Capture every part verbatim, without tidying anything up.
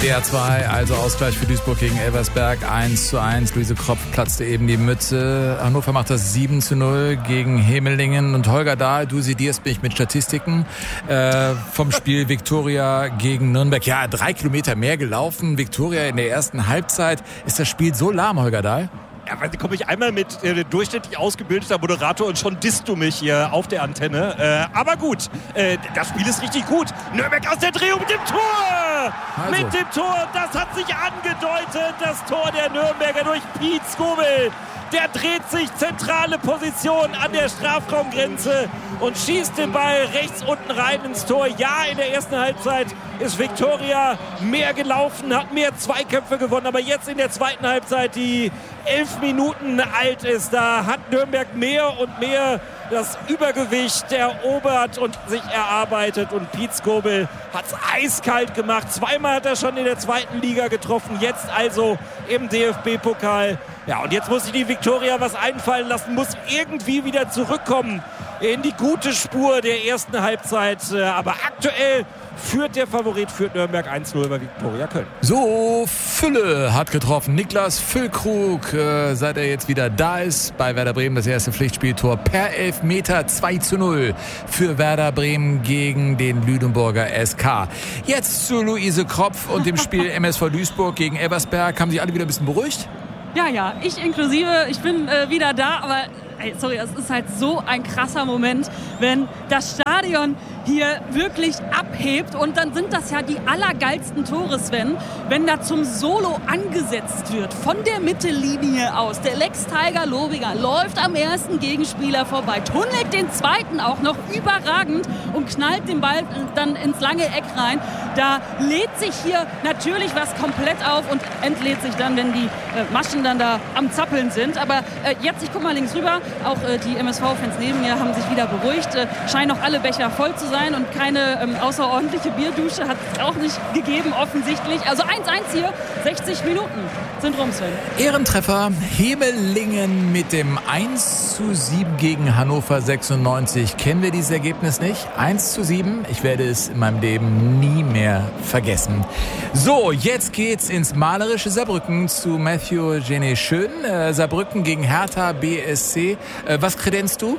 D R zwei, also Ausgleich für Duisburg gegen Elversberg, eins zu eins. Luise Kropf platzte eben die Mütze. Hannover macht das sieben zu null gegen Hemelingen. Und Holger Dahl, du sedierst mich mit Statistiken äh, vom Spiel Viktoria gegen Nürnberg. Ja, drei Kilometer mehr gelaufen. Viktoria in der ersten Halbzeit. Ist das Spiel so lahm, Holger Dahl? Ja, weil da komme ich einmal mit äh, durchschnittlich ausgebildeter Moderator und schon disst du mich hier auf der Antenne. Äh, aber gut, äh, das Spiel ist richtig gut. Nürnberg aus der Drehung mit dem Tor! Also. Mit dem Tor, das hat sich angedeutet. Das Tor der Nürnberger durch Piet Skobel. Der dreht sich, zentrale Position an der Strafraumgrenze und schießt den Ball rechts unten rein ins Tor. Ja, in der ersten Halbzeit ist Viktoria mehr gelaufen, hat mehr Zweikämpfe gewonnen. Aber jetzt in der zweiten Halbzeit, die elf Minuten alt ist, da hat Nürnberg mehr und mehr das Übergewicht erobert und sich erarbeitet. Und Piet Skobel hat es eiskalt gemacht. Zweimal hat er schon in der zweiten Liga getroffen, jetzt also im D F B-Pokal. Ja, und jetzt muss sich die Viktoria was einfallen lassen, muss irgendwie wieder zurückkommen in die gute Spur der ersten Halbzeit. Aber aktuell führt der Favorit, führt Nürnberg eins zu null bei Viktoria Köln. So, Fülle hat getroffen. Niklas Füllkrug, äh, seit er jetzt wieder da ist bei Werder Bremen, das erste Pflichtspieltor per Elfmeter, zwei zu null für Werder Bremen gegen den Lüneburger S K. Jetzt zu Luise Kropf und dem Spiel M S V Duisburg gegen Elversberg. Haben sich alle wieder ein bisschen beruhigt? Ja, ja, ich inklusive. Ich bin äh, wieder da, aber ey, sorry, es ist halt so ein krasser Moment, wenn das Stadion hier wirklich abhebt und dann sind das ja die allergeilsten Tore, Sven, wenn da zum Solo angesetzt wird, von der Mittellinie aus. Der Lex Tiger Lobiger läuft am ersten Gegenspieler vorbei, tunnelt den zweiten auch noch überragend und knallt den Ball dann ins lange Eck rein. Da lädt sich hier natürlich was komplett auf und entlädt sich dann, wenn die äh, Maschen dann da am Zappeln sind. Aber äh, jetzt, ich guck mal links rüber, auch äh, die M S V-Fans neben mir haben sich wieder beruhigt, äh, scheinen noch alle Becher voll zu sein und keine ähm, außerordentliche Bierdusche hat es auch nicht gegeben, offensichtlich. Also eins eins hier, sechzig Minuten sind rum, Sven. Ehrentreffer, Hemelingen mit dem eins zu sieben gegen Hannover sechsundneunzig. Kennen wir dieses Ergebnis nicht? eins zu sieben, ich werde es in meinem Leben nie mehr vergessen. So, jetzt geht's ins malerische Saarbrücken zu Matthew Genet Schön. Äh, Saarbrücken gegen Hertha B S C. Äh, was kredenzt du?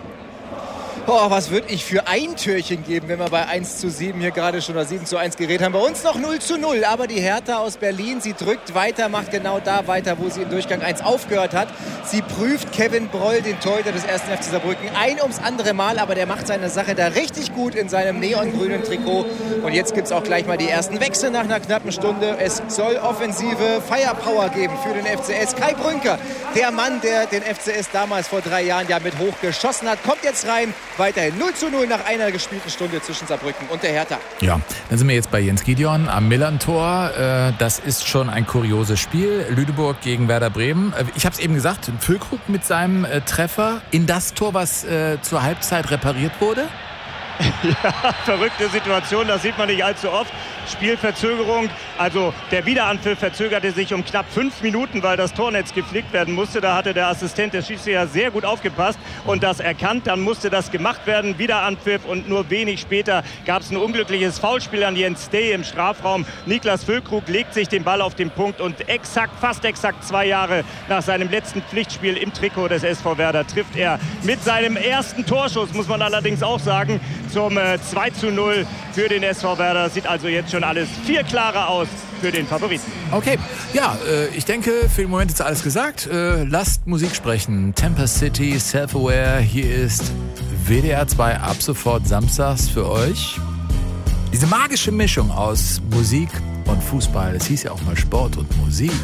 Oh, was würde ich für ein Türchen geben, wenn wir bei eins zu sieben hier gerade schon oder sieben zu eins geredet haben. Bei uns noch null zu null, aber die Hertha aus Berlin, sie drückt weiter, macht genau da weiter, wo sie im Durchgang eins aufgehört hat. Sie prüft Kevin Broll, den Torhüter des ersten F C Saarbrücken, ein ums andere Mal, aber der macht seine Sache da richtig gut in seinem neongrünen Trikot. Und jetzt gibt es auch gleich mal die ersten Wechsel nach einer knappen Stunde. Es soll offensive Firepower geben für den F C S. Kai Brünker, der Mann, der den F C S damals vor drei Jahren ja mit hoch geschossen hat, kommt jetzt rein. Weiterhin null zu null nach einer gespielten Stunde zwischen Saarbrücken und der Hertha. Ja, dann sind wir jetzt bei Jens Gideon am Millern-Tor. Das ist schon ein kurioses Spiel. Lüneburg gegen Werder Bremen. Ich habe es eben gesagt, Füllkrug mit seinem Treffer in das Tor, was zur Halbzeit repariert wurde. Ja, verrückte Situation, das sieht man nicht allzu oft. Spielverzögerung, also der Wiederanpfiff verzögerte sich um knapp fünf Minuten, weil das Tornetz geflickt werden musste. Da hatte der Assistent des Schiedsrichters sehr gut aufgepasst und das erkannt. Dann musste das gemacht werden, Wiederanpfiff und nur wenig später gab es ein unglückliches Foulspiel an Jens Day im Strafraum. Niklas Füllkrug legt sich den Ball auf den Punkt und exakt, fast exakt zwei Jahre nach seinem letzten Pflichtspiel im Trikot des S V Werder trifft er mit seinem ersten Torschuss, muss man allerdings auch sagen, zum äh, zwei zu null für den S V Werder. Sieht also jetzt schon alles viel klarer aus für den Favoriten. Okay, ja, äh, ich denke, für den Moment ist alles gesagt. Äh, lasst Musik sprechen. Tempest City, Self-Aware. Hier ist W D R zwei ab sofort samstags für euch. Diese magische Mischung aus Musik und Fußball. Es hieß ja auch mal Sport und Musik.